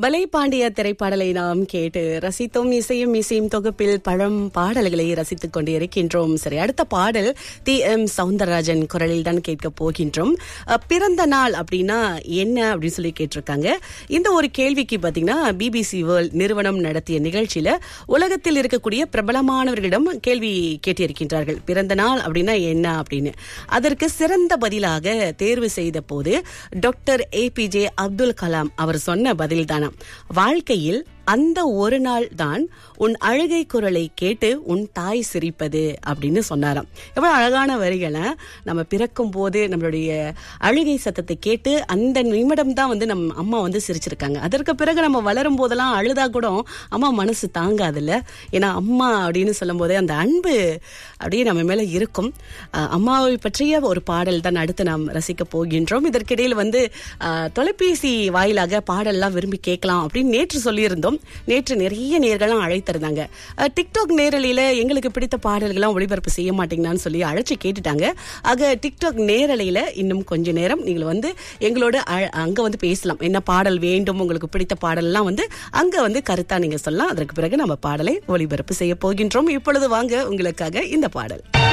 பலே பாண்டிய திரைப்பாடலை நாம் கேட்டு ரசித்தோம். இசையும் தொகுப்பில் பழம் பாடல்களை ரசித்துக் கொண்டு இருக்கின்றோம். சரி, அடுத்த பாடல் TM சௌந்தரராஜன் குரலில் தான் கேட்க போகின்றோம். பிறந்த நாள் அப்படின்னா என்ன அப்படின்னு சொல்லி கேட்டிருக்காங்க. இந்த ஒரு கேள்விக்கு பாத்தீங்கன்னா BBC வேர்ல்ட் நிறுவனம் நடத்திய நிகழ்ச்சியில உலகத்தில் இருக்கக்கூடிய பிரபலமானவர்களிடம் கேள்வி கேட்டிருக்கின்றார்கள். பிறந்த நாள் அப்படின்னா என்ன அப்படின்னு. அதற்கு சிறந்த பதிலாக தேர்வு செய்த போது டாக்டர் APJ அப்துல் கலாம் அவர் சொன்ன பதில் தானா, வாழ்க்கையில் அந்த ஒரு நாள் தான் உன் அழுகை குரலை கேட்டு உன் தாய் சிரிப்பது அப்படின்னு சொன்னாராம். எவ்வளவு அழகான வரிகளை. நம்ம பிறக்கும் போது நம்மளுடைய அழுகை சத்தத்தை கேட்டு அந்த நிமிடம் தான் நம்ம அம்மா சிரிச்சிருக்காங்க. அதற்கு பிறகு நம்ம வளரும் போதெல்லாம் அழுதா கூட அம்மா மனசு தாங்காதுல்ல. ஏன்னா அம்மா அப்படின்னு சொல்லும் போதே அந்த அன்பு அப்படியே நம்ம மேல இருக்கும். அம்மாவை பற்றிய ஒரு பாடல் தான் அடுத்து நாம் ரசிக்க போகின்றோம். இதற்கிடையில் தொலைபேசி வாயிலாக பாடல்லாம் விரும்பி கேட்கலாம் அப்படின்னு நேற்று சொல்லியிருந்தோம். நேற்று நிறைய நேயர்களும் அழைத்திருந்தாங்க. டிக்டாக் நேரலையில எங்களுக்கு பிடித்த பாடல்கள்லாம் ஒளிபரப்பு செய்ய மாட்டீங்கன்னு சொல்லி அழைச்சு கேட்டுட்டாங்க. ஆக டிக்டாக் நேரலையில இன்னும் கொஞ்ச நேரம் நீங்கள் எங்களோட அங்க பேசலாம். என்ன பாடல் வேண்டும், உங்களுக்கு பிடித்த பாடல்லாம் அங்க கருத்தா நீங்க சொல்லலாம். அதற்கு பிறகு நம்ம பாடலை ஒளிபரப்பு செய்ய போகின்றோம். இப்பொழுது வாங்க உங்களுக்காக இந்த பாடல்.